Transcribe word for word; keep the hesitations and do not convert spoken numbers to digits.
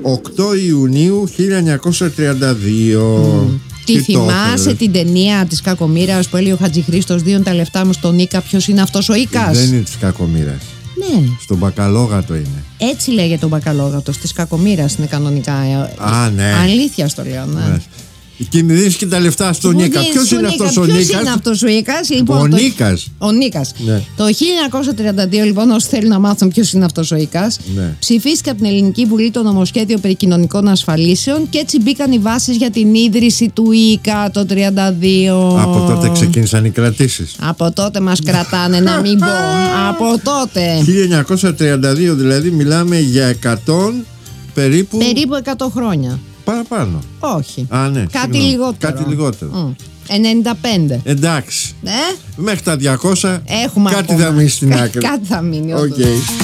οκτώ Ιουνίου χίλια εννιακόσια τριάντα δύο. Mm. Τι θυμάσαι την ταινία της Κακομοίρας που έλεγε ο Χατζηχρήστος, δίον τα λεφτά μου στον Ίκα, ποιος είναι αυτός ο Ίκας? Δεν είναι της Κακομοίρας. Ναι. Στον Μπακαλόγατο είναι. Έτσι λέγεται ο Μπακαλόγατος, της Κακομοίρας είναι κανονικά. Α, ναι. Αλήθεια στο λέω, ναι. Ναι. Κινδυνεύει και τα λεφτά στον Νίκα. Ποιος είναι αυτός ο Νίκας? Ποιος είναι αυτός ο Νίκας? Λοιπόν, ο το... Νίκας. Ο Νίκας. Ναι. Το χίλια εννιακόσια τριάντα δύο, λοιπόν, όσοι θέλουν να μάθουν ποιος είναι αυτός ο Νίκας, ναι. ψηφίστηκε από την Ελληνική Βουλή το νομοσχέδιο περί κοινωνικών ασφαλίσεων και έτσι μπήκαν οι βάσεις για την ίδρυση του ΙΚΑ το τριάντα δύο. Από τότε ξεκίνησαν οι κρατήσεις. Από τότε μας κρατάνε, να μην πω. Από τότε. χίλια εννιακόσια τριάντα δύο, δηλαδή μιλάμε για εκατό περίπου. Περίπου εκατό χρόνια. Παραπάνω. Όχι. Α, ναι, κάτι συγγνώμη. λιγότερο. Κάτι λιγότερο. Mm. ενενήντα πέντε. Εντάξει. Ε? Μέχρι τα διακόσια Έχουμε κάτι ακόμα. θα μείνει στην άκρη. Κάτι θα μείνει. Okay.